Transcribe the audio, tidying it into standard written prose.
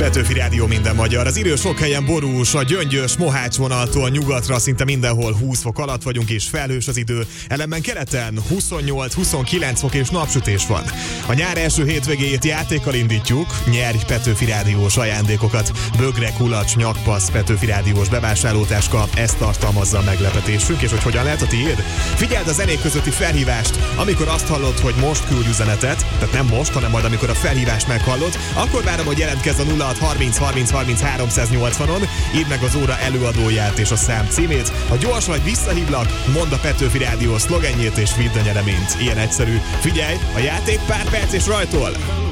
Petőfi Rádió minden magyar. Az idő sok helyen borús, a Gyöngyös Mohács vonaltól nyugatra szinte mindenhol 20 fok alatt vagyunk, és felhős az idő. Ellenben keleten 28-29 fok és napsütés van. A nyár első hétvégéjét játékkal indítjuk. Nyerj Petőfi Rádiós ajándékokat. Bögre, kulacs, nyakpassz, Petőfi Rádiós bevásárlótáska. Ezt tartalmazza a meglepetésünk, és hogy hogyan lehet a tiéd? Figyeld a zenék közötti felhívást, amikor azt hallod, hogy most küldj üzenetet, tehát nem most, hanem majd amikor a felhívást meghallod, akkor várom, hogy jelentkezz a 0630 30 30 380-on, írd meg az óra előadóját és a szám címét. Ha gyors vagy, visszahívlak, mondd a Petőfi Rádió szlogenjét és vidd a nyereményt. Ilyen egyszerű. Figyelj, a játék pár perc és rajtól!